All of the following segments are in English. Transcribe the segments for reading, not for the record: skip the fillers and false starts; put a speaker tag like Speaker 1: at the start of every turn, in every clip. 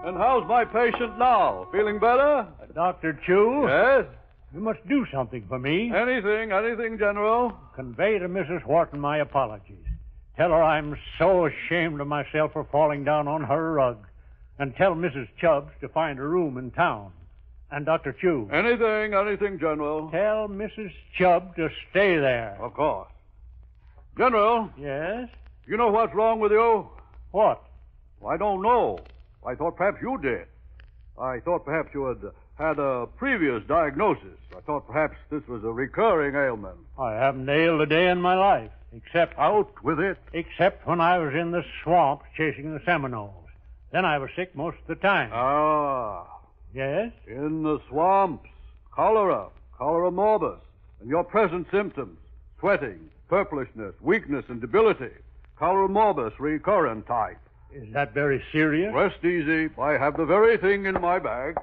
Speaker 1: And how's my patient now? Feeling better?
Speaker 2: Dr. Chu?
Speaker 1: Yes?
Speaker 2: You must do something for me.
Speaker 1: Anything, General.
Speaker 2: Convey to Mrs. Wharton my apologies. Tell her I'm so ashamed of myself for falling down on her rug. And tell Mrs. Chubbs to find a room in town. And Dr. Chu.
Speaker 1: Anything, General.
Speaker 2: Tell Mrs. Chubb to stay there.
Speaker 1: Of course. General.
Speaker 2: Yes?
Speaker 1: You know what's wrong with you?
Speaker 2: What?
Speaker 1: I don't know. I thought perhaps you did. I thought perhaps you had a previous diagnosis. I thought perhaps this was a recurring ailment.
Speaker 2: I haven't ailed a day in my life, except...
Speaker 1: Out with it.
Speaker 2: Except when I was in the swamp chasing the Seminoles. Then I was sick most of the time.
Speaker 1: Ah.
Speaker 2: Yes?
Speaker 1: In the swamps. Cholera morbus, and your present symptoms. Sweating, purplishness, weakness, and debility. Cholera morbus recurrent type.
Speaker 2: Is that very serious?
Speaker 1: Rest easy. I have the very thing in my bag.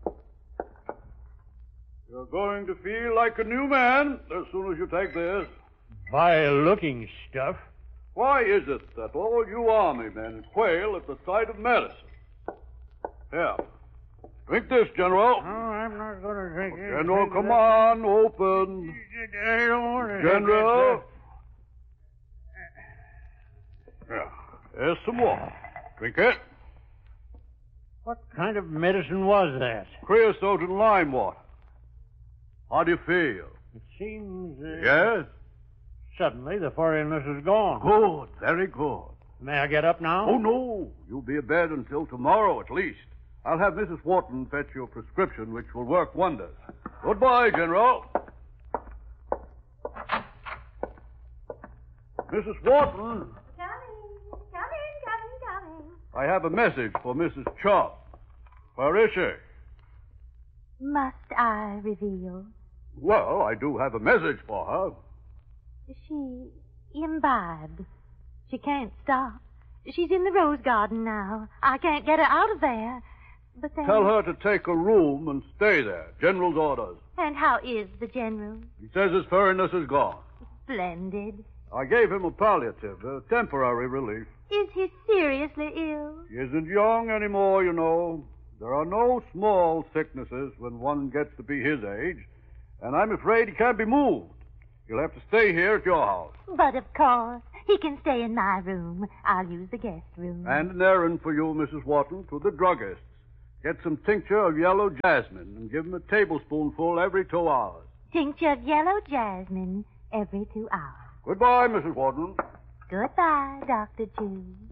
Speaker 1: You're going to feel like a new man as soon as you take this.
Speaker 2: Vile-looking stuff.
Speaker 1: Why is it that all you army men quail at the sight of medicine? Here. Drink this, General.
Speaker 2: No, I'm not going to drink it.
Speaker 1: General, come on, open.
Speaker 2: I don't want to.
Speaker 1: General. Yeah. Here's some water. Drink it.
Speaker 2: What kind of medicine was that?
Speaker 1: Creosote and lime water. How do you feel?
Speaker 2: It seems...
Speaker 1: Yes?
Speaker 2: Suddenly the foreignness is gone.
Speaker 1: Good. Very good.
Speaker 2: May I get up now?
Speaker 1: Oh, no. You'll be abed until tomorrow at least. I'll have Mrs. Wharton fetch you a prescription which will work wonders. Goodbye, General. Mrs. Wharton.
Speaker 3: Coming.
Speaker 1: I have a message for Mrs. Chubb. Where is she?
Speaker 3: Must I reveal?
Speaker 1: Well, I do have a message for her.
Speaker 3: She imbibed. She can't stop. She's in the rose garden now. I can't get her out of there. But then...
Speaker 1: Tell her to take a room and stay there. General's orders.
Speaker 3: And how is the General?
Speaker 1: He says his furriness is gone.
Speaker 3: Splendid.
Speaker 1: I gave him a palliative, a temporary relief.
Speaker 3: Is he seriously ill?
Speaker 1: He isn't young anymore, you know. There are no small sicknesses when one gets to be his age, and I'm afraid he can't be moved. He'll have to stay here at your house.
Speaker 3: But of course, he can stay in my room. I'll use the guest room.
Speaker 1: And an errand for you, Mrs. Wharton, to the druggist's. Get some tincture of yellow jasmine and give him a tablespoonful every 2 hours.
Speaker 3: Tincture of yellow jasmine every 2 hours.
Speaker 1: Goodbye, Mrs. Wharton.
Speaker 3: Goodbye, Dr. Chu.